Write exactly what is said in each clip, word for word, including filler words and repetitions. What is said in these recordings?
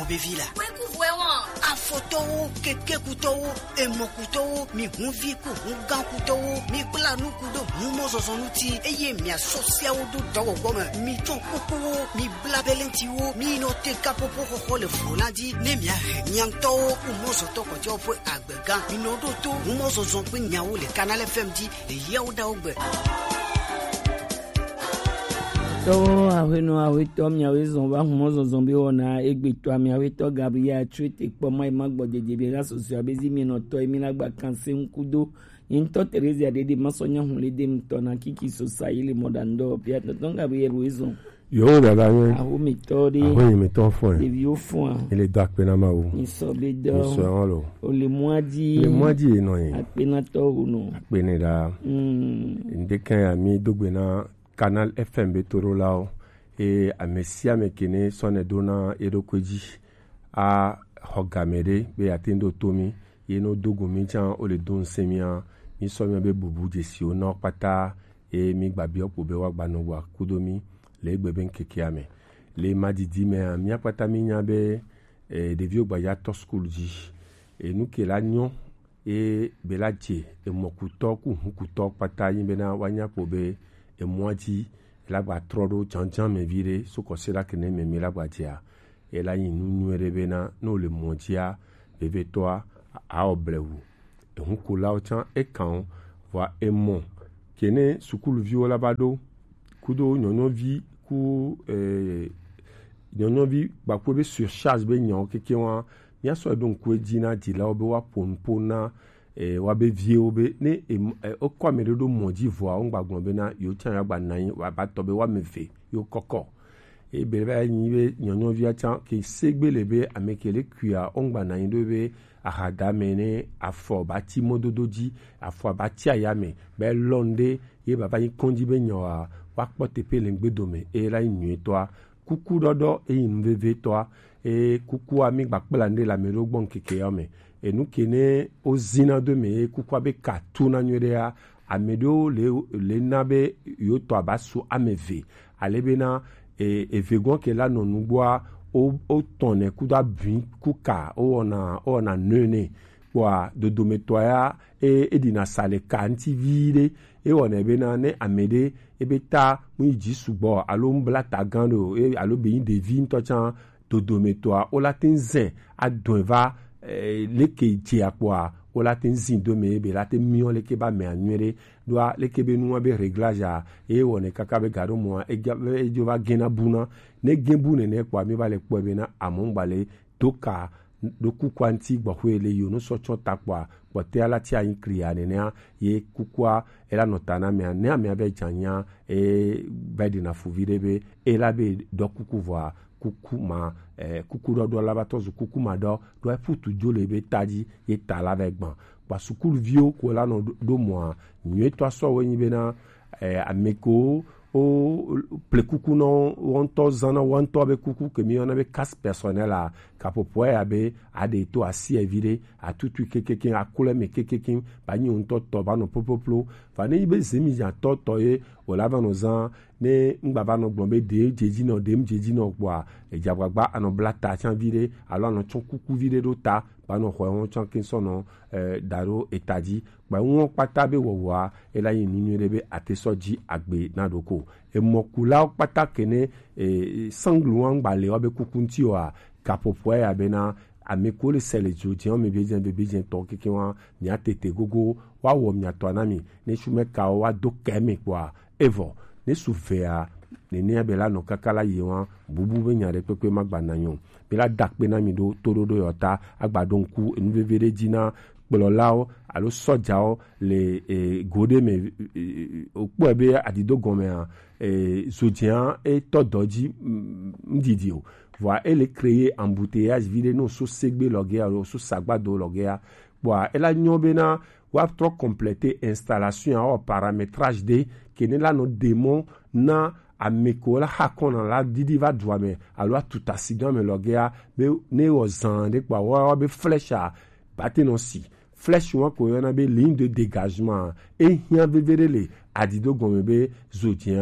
bevila. Ouais, couvre-moi. A photo keke kuto e mokuto mi hunvi ku hungan kuto mi planu kudo mumo zozonuti e ye mi asocia do dogo goma mi ton kuku mi blabelenti wo mi no te kapo po ko le fulandi ne mi a nyanto umo zoto ko jo fo agbega mi no do to umo zozon pe nyawo le Canal F M di e ye o da ogbe. To aweno aweto mi awezon ba humo zonzon bi ona egbeto ami aweto Gabriel treat po mai magbode de bi rasoso abezi mi no to emi lagba kanse nkudo into Teresa de de masonya hunle de mto na kiki society modando pia to Gabriel wezon yo da da yen awo mi to de awo mi to fun de bi o fun ele dak pe na ma wo iso be do iso an lo o le moadi le moadi no yin apena to uno apena da mm inde kan ami dogbe na Canal F M betoro lao e amesia mekene sone dona erokweji a hogamere be atendo tomi yeno dogumi jan o le don semia mi so mi be bubu jesi o na pata e mi gbabi opo be wa gba no wa kudomi le gbebe nkeke ame le madidi me mi apata mi nya be e devio gba ya to school ji e nuke la nyon e belaje e mokuto ku hukuto pata yin be na wanya po be e moiti la ba trodo janjan me vire so ko sera kene me mi la ba dia e la yin nu nuere na no le montia bebe toi a oblewu e hun ko la o chan e kan va e mon kene sukulu viola bado kudo nyonyo vi ku eh nyonyo vi ba ko be surcharge be nyon keke wa ya so don ko dina di la obe wa ponpona e wa be vie obe ne e o kwa me do moji voa on gbagbon be na yo chan ya gba nan wa ba to be wa me fe yo koko e be ba yin be nyonyo vi chan ke segbe lebe amekele kuya on gba nan do be ahada mene afo ba ti mododoji afo ba ti ayame be londe ye baba yin konji be nyoa wa pote pe lengbedo me e la yin toa kuku dodo e yin veve toa e kuku ami gba pelande la me lo gbon keke yame e nou kene o zina de me kuku abe katuna nyorea amedo le le nabe yo to abasu ameve alebe na e e vegon ke la non ngwa o o tonne kuda bin kuka o na o na nene kwa de dometoya e edina sale kanti vide e wona be na ne amede e beta mu ji subo alo mbla tagando e alo be de vin to chan do dometoa o latinze adonva eh, leke ti akwa o latinzin do me be latin mion leke ba me anwere doa leke be nuwa be réglage a e wona kaka be garo mo e e jova gena buna ne gembu ne ne kwa mi ba le kwa be na amon bale toka do kukwanti gba hwele yo no so chon takwa bote ala ti ayin kriya ne ne ye kukwa ela notana me ne ame abe janya e bedi na fuvide be ela be do kukuva kuku ma eh, kuku do do labato zu kuku ma do do e putu jole be taji ye tala vegban ba sukulu vio ko la no do, do moi nwe to so wenyi be na eh, ameko o ple kuku no wonto zana wonto be kuku ke mi ona be cas personnel a kapopo ya be ade to asi evide a tutu kekeke akule me kekeke ba nyi onto to ba no popoplo fa ne be zemi ja to to ye o la ba no zan ne ngbaba no gbon be de jeji no dem jeji no gba e jagbagba ano blata chan vide alo no chon kuku vide do ta ba no ho won chan kin so no eh, daro etaji ba won pata be wowa e la yin ninu rebe atesoji agbe nadoko e mokula pata kene e sangluan gbale obe kuku nti o a kapopo ya be na ameko le sele jodi on me be jen be be jen to keke wa mi atete gogo wa wo mi ato anami ne shume ka wa do kemi kwa evo ne suvea ne ne be la no kakala yewan bubu be nyare pepe magba na yon be la dakpe na mi do torodo yota agbado nku enu vevere dina pololao alo sojao le e, gode me e, okpo ebe adido gome a e, zodian e todoji mdidio voa ele créer embouteillage vide no so segbe logea so sagbado logea boa ela nyobe na wa trop compléter installation au paramétrage de kene la no démon na ameko la hakona la didi va douame alo tout accident me logea be ne ozande kwa wa be flèche batte non si flèche wa ko yana be ligne de dégagement et hia be verele adido gombe zodian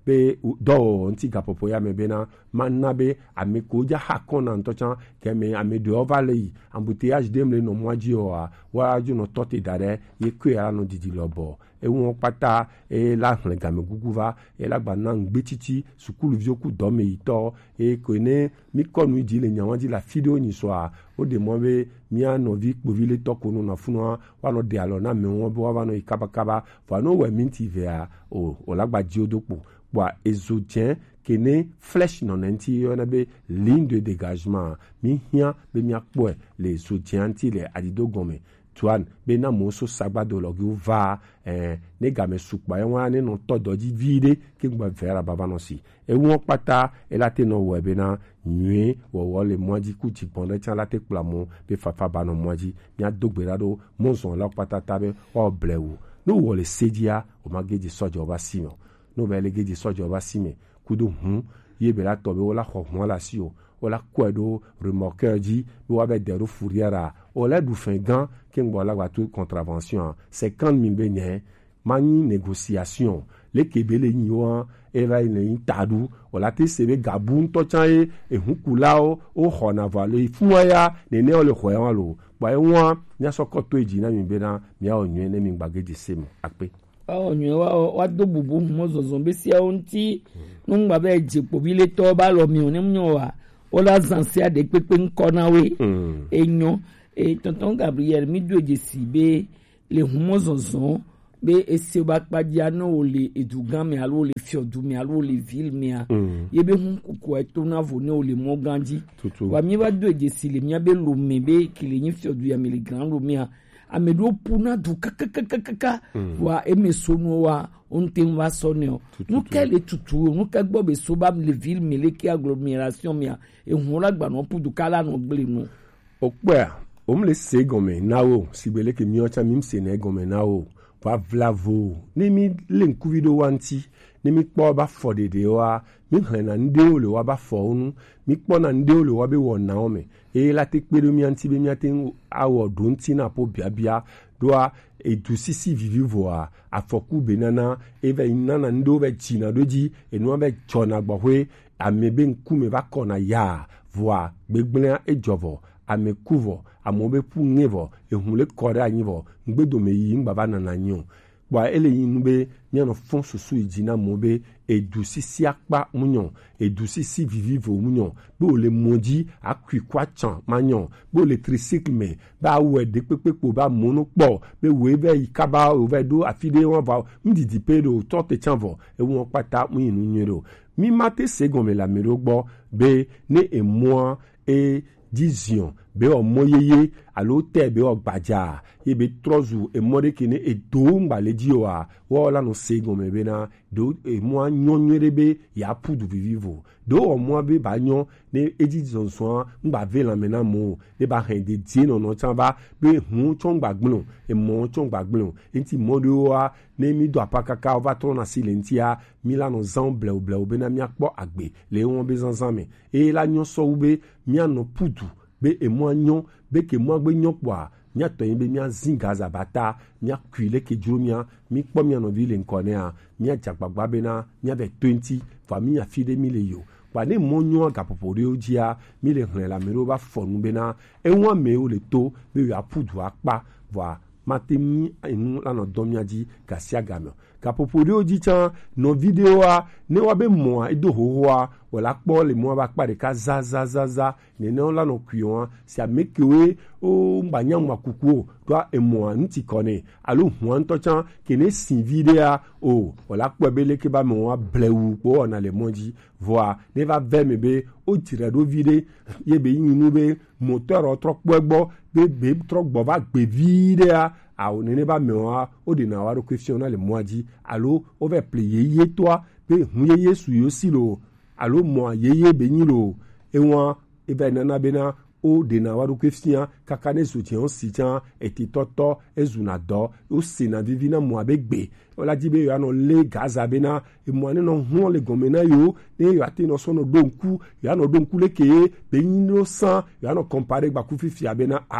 be do nti gapopo ya me be na manna be ame ko ja hakona ntocha keme ame de ovale embouteillage demle no moaji o a wa ju no tote dare ye kwe ara no didi lobo e won pata e la hlen game guguva e la gba na ngbetiti sukulu vioku do me ito e ko ne mi konu di le nyawan di la video ni so a o de mo be mi ano vi povile to ko no na funwa wa no de alo na me won bo wa no ikabakaba fa no we minti ve a o o la gba ji odopo wa ezotien kene flèche non enti yona be ligne de dégagement mi hia be mi akpo les soutiens ti le adido gome tuan be na mo so sagbado logu va eh ne game sukpa e wan ne no todo di vide ke gba vera baba no si e won pata e la te no we be na nwe wo wo le moji ku ti pon le chan la te plamo be fafa ba no moji mi adogbera do mo zon la pata tabe o blewu no wo le sedia o mageji sojo ba simo no be le geji sojo ba sime kudu hun yebe la tobe wala khokmo la sio wala kwedo remorqueur ji bo abe dero fouriera wala du fin gan ken bo la tout contravention cinquante mille benye mani négociation le kebele nyo eva ile tadu wala te sebe gabun to chan e hunkulao o khona vale fuaya ne ne ole khoyan lo ba e won nya sokoto eji na mi be na mi a onye ne mi gbageji semo akpe oh nyo wa wa do bubu mo zozo be sia onti nu ngba be je pobile to ba lo mi oni nyo wa o la zansia de pepe nko na we enyo e tonton Gabriel mi do je si be le humo zozo be ese ba padia no o le edugan mi alo le fiodu mi alo le ville mi a ye be hun kuku e to na vo ne o le mo ganji wa mi ba do je si le mi be lo mi be kile yin fiodu ya mi le grand lo mi a amedo puna du kakakakaka wa emesono wa onten wa sonio nu kele tutu nu kagbo be so ba le ville meleki agglomération mia e hunra gba no pudu kala no gble no okpe o mle se gome nawo sibele ke mi ocha mi mse ne gome nawo wa vlavo ni mi le nku video wanti ni mi kpo ba fodede wa mi hena nde ole wa ba fo unu mi kpo na nde ole wa be wona ome e la te kpedo mi anti be mi aten awo donti na po bia bia doa e du sisi vivivo a afoku benana eve inana ndo be china doji e no be chona gbohwe amebe nku me ba kona ya voa gbegble e jovo amekuvo amobe pu ngevo e hunle kore anyivo ngbedo me yi ngba na na nyo wa ele yin be miano fon susu ijina mobe e du sisi akpa munyon e du sisi vivivo munyon be o le moji akwi kwa chan manyon be o le tricycle me ba we de pepepo ba monu po be we be ikaba o ve do afide won va ndidi pedo tote chanvo e won pata mu inu nyero mi mate segome la mero gbo be ne e moi e dizion be o moyeye alo te be o gbaja ye be trozu e mode kene e do mbale dio a wo la no sego me be na do e mo nyonyere be ya pudu vivivo do o mo be ba nyon ne eji zonson ngba ve la mena mo e ba hen de die no no chan ba be hu chon gbagbon e mo chon gbagbon enti modo a ne mi do apakaka o va to na silentia mi la no zan ble ble be na mi akpo agbe le won be zanzan me e la nyon so ube mi ano pudu be e mo nyon be ke mo gbe nyon poa nya to yin be mi zinga za bata mi akuile ke jurumia mi kpo mi ano ville nkone a mi ajagbagba be na mi be twenty famille afide mi le yo pa ne mo nyon agapopore ojia mi le hlen la mero ba fonu be na e won me o le to be ya pudu akpa voa matemi inu la no domiaji gasia gamio kapopore oji chan no video a ne wa be mo e do ho wa wala po le mo ba pa de ka za za za za ne ne la no kuyon si a mekewe o mbanya makuku do e mo nti kone alu ho nto chan ke ne sin video o wala po be le ke ba mo wa blewu po na le monji voa ne va ve me be o tire do video ye be yinu be moteur o tro po egbo be be tro gbo ba gbe video a o nene ba mewa o de na waro question na le moaji alo o ve plier ye toi be hunye yesu yo silo alo mo yeye be yin lo e won e be nana be na o de na waro question kakane soutien si tian eti toto ezuna do o si na vivina mo abegbe o la dibe yo no le gaza be na e mo ne no hu le gomena yo ne yo ati no so no donku yo no donku le ke be yin no san yo no compare gba ku fifi abe na aw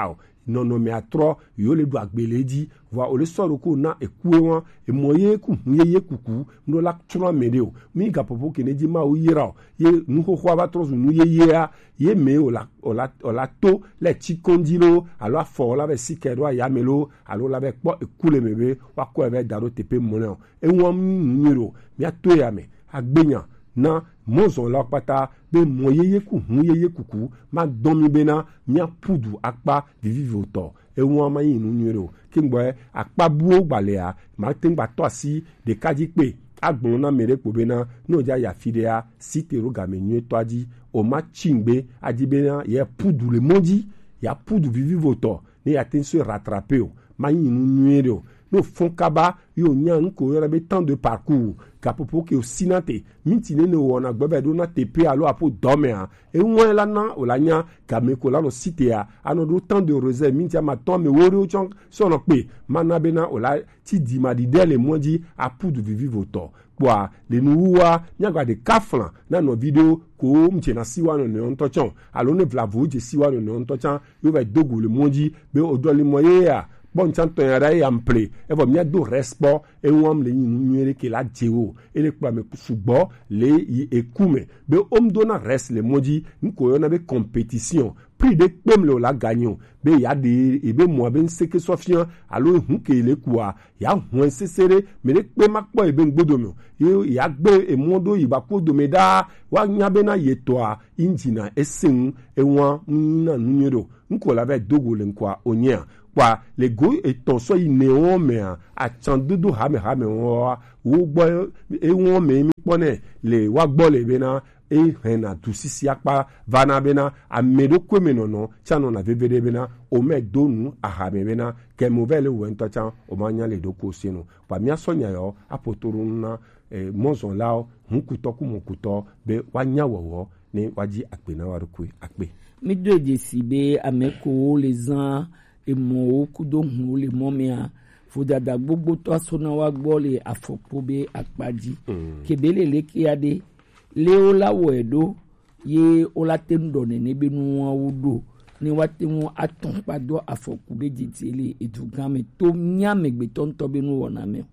nono me atro yo le do agbeleji voa o le soro ko na ekue won e moye ku ye kuku ndo la tro medeo mi ga popo keneji ma o yira ye nu ko kwa ba tro nu ye ye a ye me o la o la o la to le chikondilo alo afo la be sikero ya melo alo la be po ekule mebe wa ko be daro tepe mono e won nyiro mi ato ya me agbenya na mozon la pata be moyeye ku huyeye kuku ma domi bena mia pudu akpa vivive auto e won ma yin nu nyero kingbo akpa buo gbalea ma tengba to asi de kaji pe agbon na mere po bena no ja ya fidea sitero game nyu toaji o ma chingbe ajibena ye pudu le moji ya pudu vivive auto ni ya tin se rattraper o ma yin nu nyero no fon kaba yo nyan ko yora be temps de parcours kapopo ke osinate mitine ne wona gbe do na tepe alo apo domea e won la na o la nya kameko la no site a ano do temps de rose mintia ma ton me wori chon so no pe mana be na o la ti di ma di dele moji apu du vivive auto kwa le nuwa nya gba de kaflan na no video ko mche na siwa no ne onto chon alo ne vlavo je siwa no ne onto chan yo va dogo le moji be odoli moye a bon chanto yara e ample e bo mia do respo e won le yin nuere ke la jewo e le kwa me sugbo le ekume be om do na res le moji nko yo na be compétition prix de pem le la gagnon be ya de e be mo be nseke sofian alo hu ke le kwa ya hu sesere me le pe makpo e be ngbodomo yo ya gbe e mondo yi ba ko do me da wa nya be na yetoa injina esen e won na nuero nko la be dogo le kwa onya kwa le go eton so yi neon me a chandudu ha me ha me wo wo gbo e won me mi pone le wa gbo le be na e hena tu sisi akpa vana bena amedo kweme nono chano na vevede bena o me donu aha me bena ke movele wento chan o manya le doko sino pa mia sonya yo apotoro na e, monzon lao hunkuto ku monkuto be wanya wowo ni waji akpe na warukui akpe mi do de sibe ameko les ans e mo kudo hu le momia fudada gbogbo to sona wa gbo le afopo be akpaji mm. kebele le kiade leo la wedo ye olatendo ne ne benu awudo ni watemu aton pado afoku bejitele edugame to nyame gbe tonto benu wona me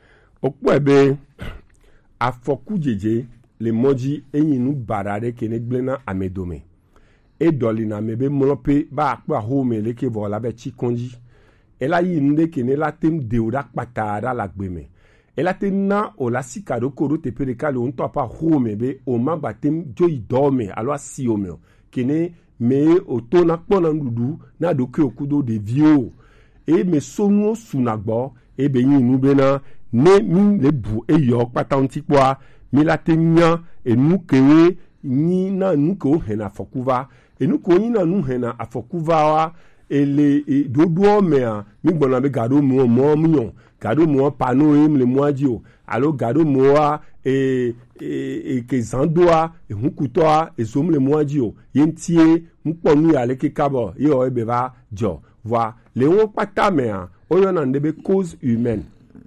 opo ebe afoku jeje le moji eyinu barare kene gblena amedome e dolina mebe molope ba akpa home le ke vola be chikonji ela yinde kene la tem deura patara la gbeme ela tena o la sikado koro te pereka le onto pa home be o mamba tem joy dome alo asi ome kene me oto na pona ndudu na doke okudo de vio e me sonu sunagbo e be yin nu be na ne mi le bu e yo pata ontikwa mi la tenya e nu kewe ni na nu ko hena fokuva e nu ko yin na nu hena afokuva wa ele e dodo me a mi gbona be gado mu mo mu gado mo pano em le moaji o alo gado moa e e, e ke zandoa e hukutoa e som le moaji o yentie mpo nu ale ke kabo yo ebe va jo voi le won pata me a oyo na ndebe cause humaine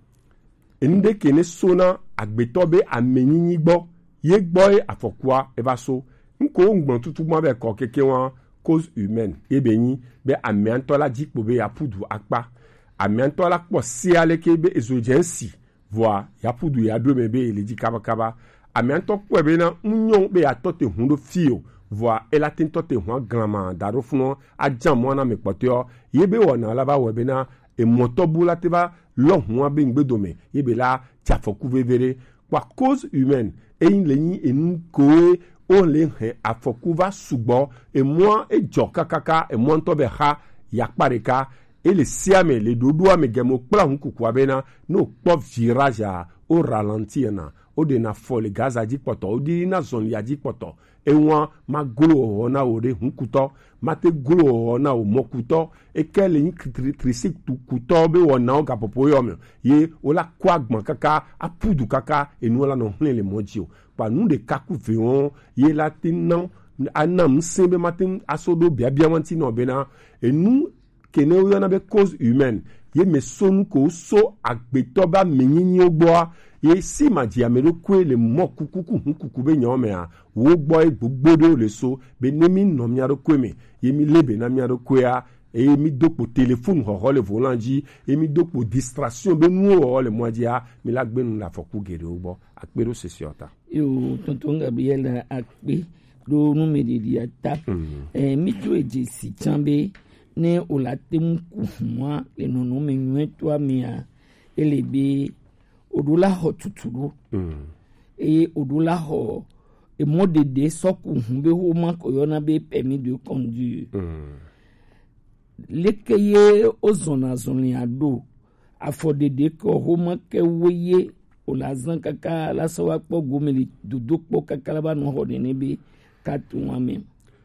ende kene sona agbetobe amenyinyi gbo ye gbo e afokua e va so nko ngbon tutu mo be ko keke won cause humaine ebenyi be amiantola jikpo be apudu akpa amiantola kpo si aleke be ezojensi voi yapudu ya do me be eleji kaba kaba amianto kpo be na nyon be atote hundo fio voi elatin tote hwa grama daro funo ajan mo na me poteo yebe wona laba we be na e motobula teba lo hwa be ngbedome yebe la tiafoku vevere kwa cause humaine e yin leyin enu koe on le he afokuva sugbo e moi e joka kaka e moi to be ha yakpareka e le siame le dodo ame gemo kpla hunku kwa bena no pop virage o ralentir na o de na fole gaza di poto o di na zone ya di poto e won ma glo ona o de hunkuto ma te glo ona o mokuto e kele yin trisik tu kuto be wona o gapopo yo me ye o la kwagbon kaka apudu kaka e nu la no hne le moji o pa nu de kaku veon ye la tinan anam sembe matin asodo bia bia wanti no bena e nu kene o na be cause humaine ye me sonu ko so agbetoba menyinyi ogbo ye si maji amero kwe le mokukuku hukuku be nyome a wo gbo e gbogbodo le so be nemi no miaro kwe me ye mi lebe na miaro kwe a et mi do pour téléphone ho le volant ji et mi do pour distraction be nu ho le mo dia mi la gbe nu la foku gere obo akpero sesiota yo tonton Gabriel akpe do nu me de dia ta eh mi to eje si chambe ne o la tem ku moi le no no me nwe to amia elebe odula ho tuturu e odula ho e modede soku humbe ho man ko yona be permis de conduire lekeye ozona zoni ado afodede ko ho man ke weye o la zan kaka la sawa po gomeli dudu po kaka la ba no ho de nebe katu wa mem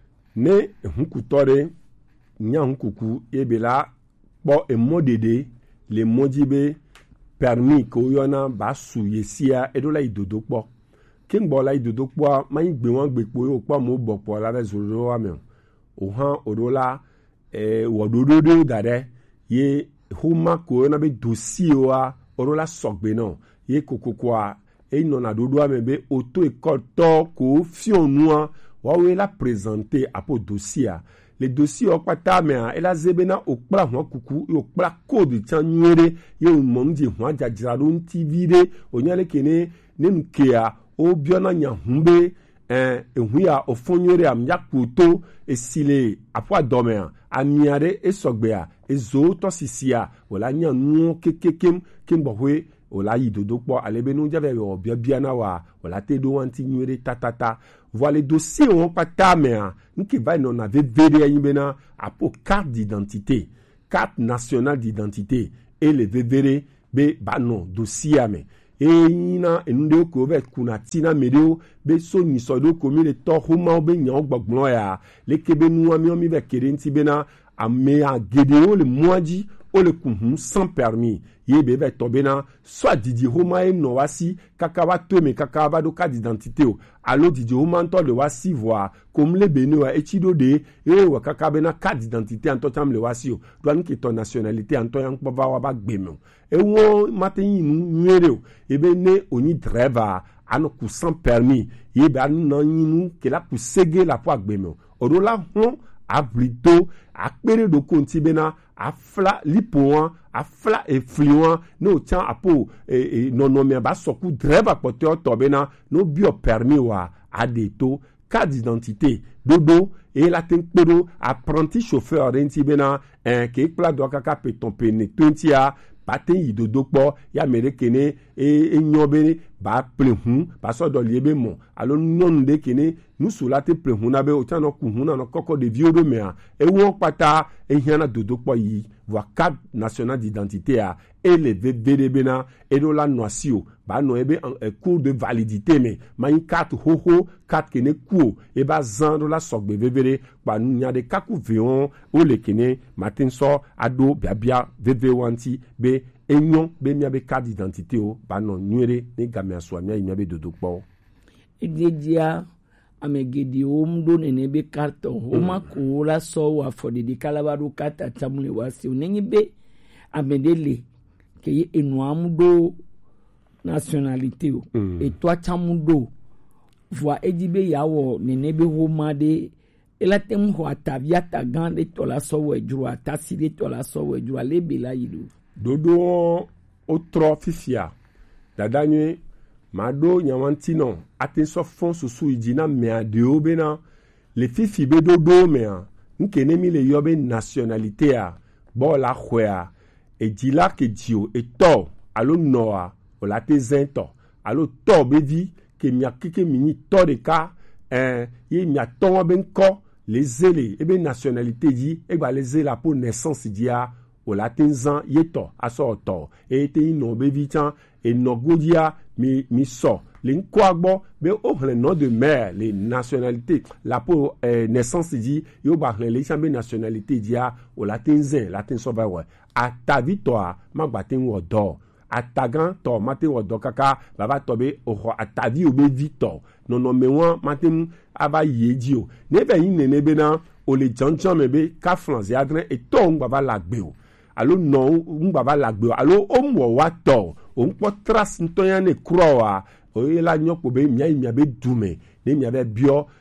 ne hunkutore nya hunkuku ebela po e modede le modibe permis ko yona ba su yesia edola idodo po king bola idodo po ma gbe won gbe po o po mo bo po la rezoro wa me o han odola e wodododo dare ye huma ko na be dossier wa odola sogbe no ye kokokwa e no na dodo wa me be auto école to ko fionu wa we la présenter apo dossier les dossiers au pata me a ela zebena okpla ho kuku okpla code chan nyere ye momdi ho jajira don tvide onyale kene nemkea o biona nya humbe eh ehuya ofonyore am yakuto esile apwa dome amiare esogbea ezo to sisia wala nya nu kekekem kimbohwe wala yidodo po alebenu jave o bia bia na wa wala te do wanti nyere tatata voilà les dossiers on pata me nki va non avait véré yibena apo carte d'identité carte nationale d'identité et le véré be ba non dossier ame e ina enunde ko ve kuna tina medeo be so ni so do ko mi le to homa be nyan gbogbon ya le kebe nu ami o mi be kere nti bena ame a gedeo le moaji o le kuhun sans permis yebe be tobena soit didi homa e no wasi kakawa to me kakawa do carte d'identité o allo didi homa to le wasi voir comme le beno a echido de e wa kakawa na carte d'identité en to tam le wasi o do an ki ton nationalité en to yan po ba wa ba gbemo e won matin nu nwere o ebe ne oni driver ano ku sans permis yebe an nan yinu ke la ku sege la po gbemo o do la hon abrito akpere do konti bena afla lipoan afla effluent no tian apo e, e non non me ba soku driver pote to bena no bio permis wa adeto carte d'identité dodo et la tenkpero apprenti chauffeur renti bena en ke pla do kaka peton pene twenty-a patin yidodo po ya merekene e enyobere ba plehun ba so do liebe mo alo non de kene nu sulate plehun na be o tan no kuhun na no koko de viodo me a e won pata e hiana dodo po yi voa carte nationale d'identité a et le vdbena et do la noisio ba no ebe en cours de validité me ma une carte hoho carte kene ku e ba zando la sogbe vevere ba nya de kaku veon o le kene matin so ado bia bia vv wanti be enyon be mia be carte d'identité o ba no nwere ne game aswa mia mia be dodo po egedia amegedi omdo nenebe karto homa ko la so wa fodi di kalabadu kata tamule wasi onenyi be amedele ke enu amudo nationalité o et toi chamudo voa ejibe yawo nenebe homa de elatem ho atavia tagande to la so we juru atasire to la so we juru lebe la yidu dodo otro fifia dadanye mado nyawantino atenso fon susu ijina mea de obena le fifi be dodo mea nkene mi le yobe nationalité a bo la khwea e dila ke dio e to alo noa o la te zento alo to be vi ke mia keke mini to de ka eh ye mia to ben ko les zele e be nationalité di e gba les zela pour naissance dia o la tenzan yeto aso to e te ino be vi tan e no godia mi mi so le nkwagbo be o le nom de mère les nationalités la pour eh, naissance di yo ba le chambe nationalité dia o la tenzan la tenso ba wa ata victoire ma gba ten wo do atagan to mate wo do kaka baba to be o atavi o be victor non non me won matem aba yeji o ne be yin ne be na o le janjan me be ka france adren e to ngba ba lagbe o alo non ngba ba lagbe o alo o mo wa to o npo trace ntoyan ne croa o la nyopo be mia mia be dume ne mia be bio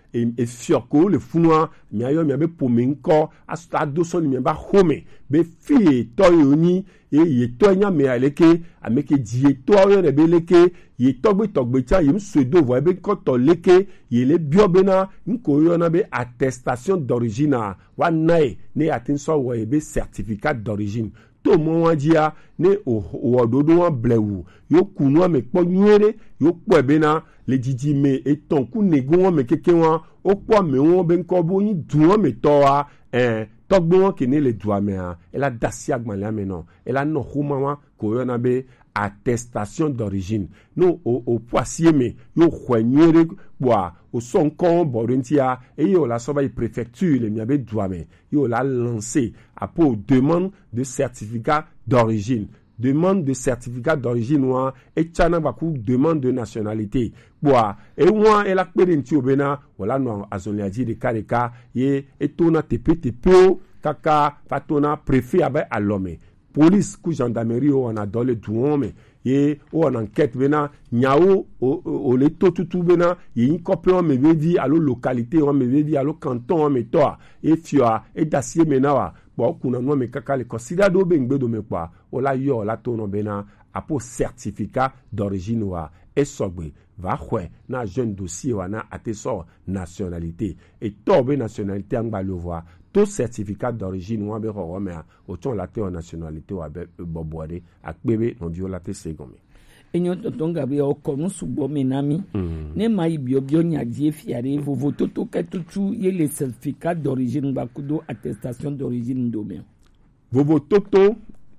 e, e fioko le funua mi ayo mi be pominko asta do so mi ba home be fi to yoni e ye to nya me aleke ameke die to yo re be leke ye togbe togbe cha yim suedo vo be ko to leke ye le biobena nko yo na be attestation d'origine wa nai ne atin so wo e be certificat d'origine to mo wajia ne o ododo wa blewu yo kunu me po nyere yo po ebe na le jiji me eton ku negun me keke won o po me won be nko bo yin dun me to wa eh togbo won kini le dua me a ela dasi agban la me no ela no huma wa ko yo na be attestation d'origine no o o poisie me yo khwenyere boa o son kon borentia e yo la soba i préfecture le miabe douame yo la lancé à pour demande de certificat d'origine demande de certificat d'origine wa e chana ba ku demande de nationalité boa e wa e la kperenti obena wala no azoliaji de kareka ye etona tepe tepe kaka fatona préfet abe alome police ku gendarmerie on a dans le douome ye o en enquête bena nyao o, o, o le totutu bena ye yin kopé me vevi alo localité on me vevi alo canton on me toa e fioa e dasie mena wa bo kuna no me kaka le considère do bengbe do me kwa o la yo la tono bena apo certificat d'origine wa e sogbe va khwe na jeune dossier wa na ateso nationalité et tobe nationalité angba le voir tout certificat d'origine ou be ho me o ton la te nationalité wa be boboade akbebe no violate segome enyo totonga be o kono subo menami ne mai biobio nya die fiare vovo toto ketutu ye le certificat d'origine ba kudo attestation d'origine domaine vovo toto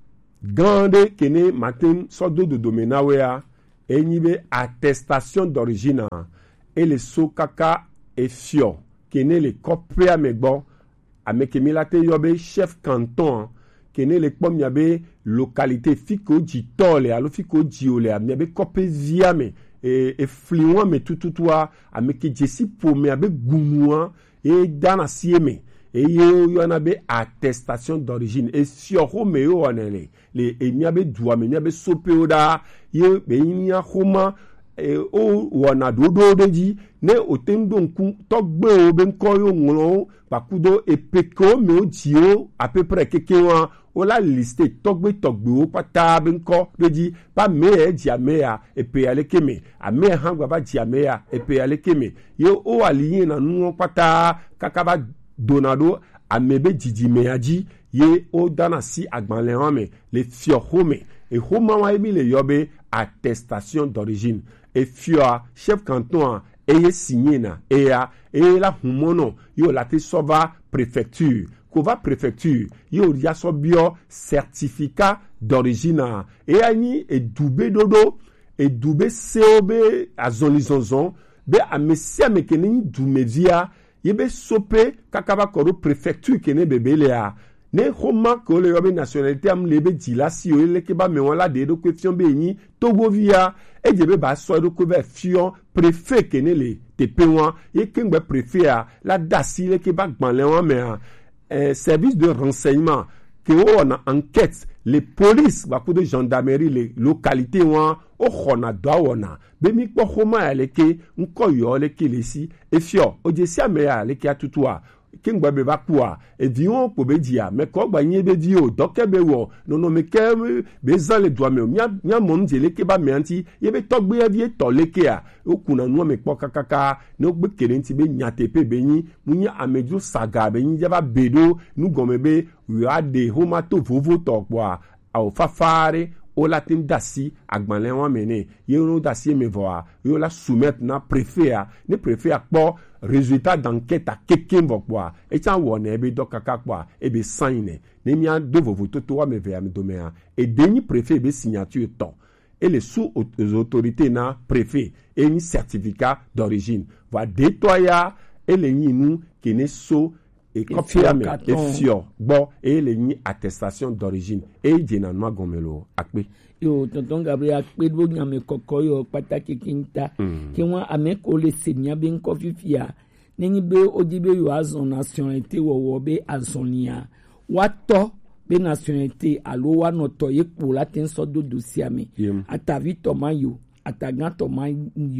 grande kene matin sodo de domena wea enyibe attestation d'origine et le sokaka e fio kene le kopia megbo ameke milate yobe chef canton kene le pom yabe localité fiko jitole alo fiko jiole amebe kopé viame e e fliwa me tututwa ameke jesi po me abe gunwa e dana sieme e yo yo na be attestation d'origine e sioro me yo onele le e miabe dua me miabe sopeoda ye be nya homa e o wana dodo deji ne otendo nku togbe o ben koyo ngolo bakudo e peko me o jio à peu près kekewa o la liste togbe togbe o pata ben ko deji pa me e ji amea e pe ale keme ame hangwa ba ji amea e pe ale keme yo o aliyin na nu pata kakaba donado amebe jiji meaji ye o dana si agbanle home le fio home e homa wa emi le yobe attestation d'origine et fioa chef canton eye signé na eya e la humono yo la te sova préfecture ko va préfecture yo ya so bio certificat d'origine e ani e dube dodo e dube cob azolizonzon be amesia mekeni dumevia yebe sope kakaba koro préfecture kene bebelea ne homa ko le yobe nationalité am lebe dila si o le ke ba me won la de do question be yin togo via e jebe ba so do ko be fion préfet kene le tepe won e kengbe préfet a la dasi le ke ba gban le won me eh, service de renseignement que on a enquête les police ba ko de gendarmerie les localités won o khona do wona be mi ko homa ale ke nko yo le ke le si e fio o je si ameya le ke atutua kingba be bakua e vion po be dia me ko gba yin be dio doke be wo no no me ke be zan le doa me nya nya mon je le ke ba me anti ye be togbe vie to le ke a o kuna no me po kakaka no gbe kere nti be nya tepe be yin mu nya ameju saga be yin jaba bedo nu gome be wa de homa to vovo to kwa au fafare o la tim dasi agbanle won mene ye no dasi me voa yo la soumettre na préfet a ne préfet a po résultat d'enquête à quelqu'un va quoi et tiens on est be dokaka quoi et be signer ne mia de vos toto wa me vers me domaine et deni préfet be signature ton et les sous autorités na préfet et un certificat d'origine va déployer et les nous qui ne so et confirmer et fio bon et les ni attestation d'origine et généralement gomelo akpe yo tonton Gabriel akpe bo nyame kokoyo pataki kinta mm. ki won ameko le senya ben kofifia neni be odibe yo azon nationalité wo wo be azonia wato be nationalité alo wa noto yepo la ten so do dossier mi yeah. Atavi tomayo atagan tomayo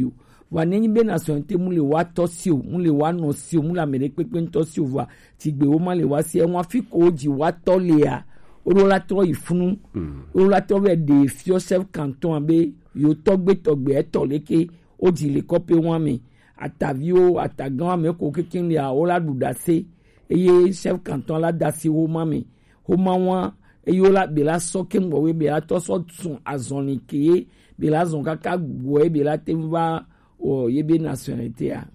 wa nenyi be nationalité mu le wa tosio mu le wa no sio mu la mere pepe ntosio va ti gbe wo ma le wa si e won fi ko ji wa to le a orola to ifunu orola to be de fio chef canton abe yo togbe togbe e to leke o ji le kope won mi atavio atagan me ko kekin le a ola dudase eye chef canton la dasi wo ma mi ho ma won eyo la be la so ke ngbo we be la to so tun azoni ke be la zon kaka gbo e be la temva o yebe nationalité a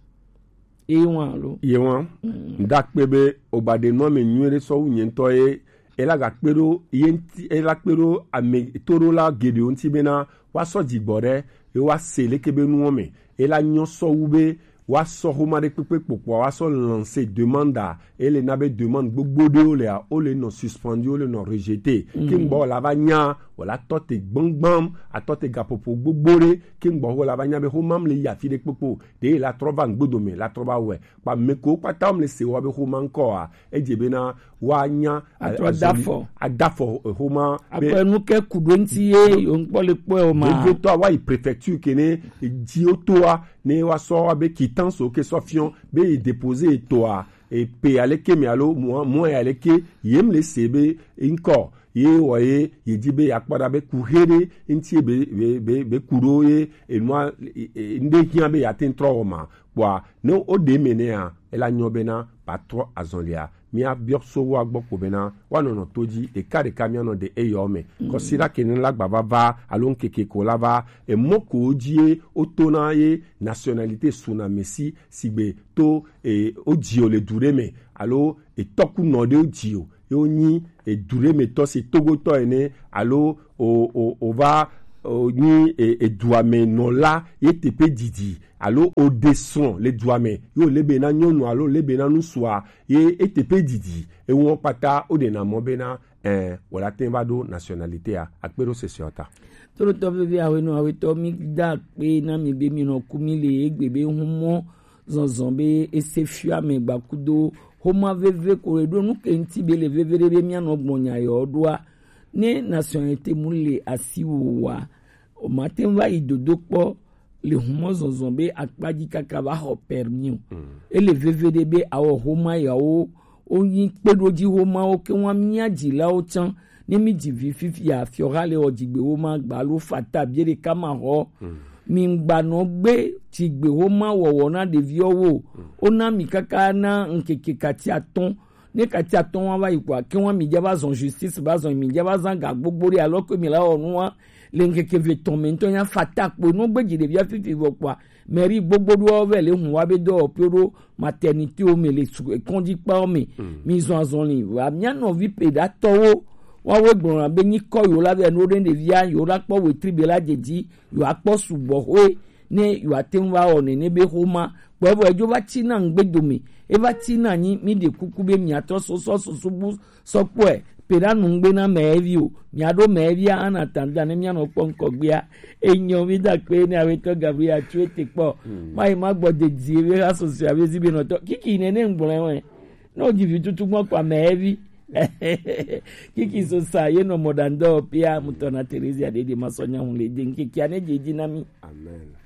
e won lo ye won ndak pebe obade no me nyere so unye nto e ela ga pero yenti ela pero ame toro la gede onti bena wa so jigbore e wa sele kebe nu me ela nyo so ube wa so homa de pepe popo wa so lancer demande ele na be demande gbogbo de ole a ole no suspendu ole no rejeté kimbo la banya wala tote gbangbam atote gapopo gbogbore kimbo wala banya be homam le ya fi de popo de la trova ngbodomi la trova we pa meko patam le se wa be homa nko a ejebe na wa nya adafo adafo homa be apenu ke kudonti ye yo npo le po o ma be to wa i préfecture kene di otoa ne wa so be kitan so ke sofion be déposer toa et pe aleke mi alo mo mo aleke yem le sebe inko ye woye ye dibe akpada be kuhere ntie be be be kuro ye enwa nde hia be yatin troma kwa no ode menea ela nyobena patro azonlia mia biorso wa gboko bena wano no toji e kare kamiano de eyome ko sira kenin la gbaba va alon keke ko lava e moko ojie otona ye nationalité suna messi sigbe to e ojio le dureme alo e toku no de ojio e oni e dureme to se togo to ene alo o o o va o ni e, e douame no la e tepe didi alo o descend les douame yo lebe na nyonu alo lebe na nuswa e e tepe didi e won pata o de na mo bena eh wala temba do nationalité a akpero sesiota toro to be awe no awe to mi da pe na mi be mi no kumile egbebe humo zonzombe esefia me gbakudo homa veve ko edo nu kenti be le veve be mi ano gbonya yo doa ne nationalité mule asiwa o matemba idodopo le humo zonzombe akpaji kakaba ho permis e le veve be awo homa ya o oyin pedoji homa o ke won miaji la o chan ni mi di fifi ya fiorale o jigbe wo ma gba lo fata bi re kama ho mi ngba no gbe ti gbe wo ma wowo na de vi owo o na mi kaka na nkeke kati aton ne kati aton wa ba ipo ke won mi jaba zon justice ba zon mi jaba zan ga gbogbori alo ko mi la onu wa le nkeke ve tomento ya fata po no gbe jide bi fifi wo pa meri gbogbo do ve le hun wa be do opero maternité o me le kondi pa o me mi zon zon ni wa mi no vi pe da towo wa we gbon be ni ko yo la be no de via yo la po we tribe la jeji yo apo subo we ne yo atenwa o ne be homa po bo ejo ba ti na ngbedomi e ba ti na ni mi de kuku be mi ato so so so so bu so po e pera nu ngbe na mevi o mi ado mevi ana tanda ne mi ano po nko gbe a enyo mi da pe ni awe to Gabriel Chuete po mai ma gbode di we asosia be zibi no to kiki ne ne ngbon we no jivi tutu mo pa mevi kiki so sa ye no modando pia mutona Teresa de de masonya hunle dinki kiane jeji nami amen.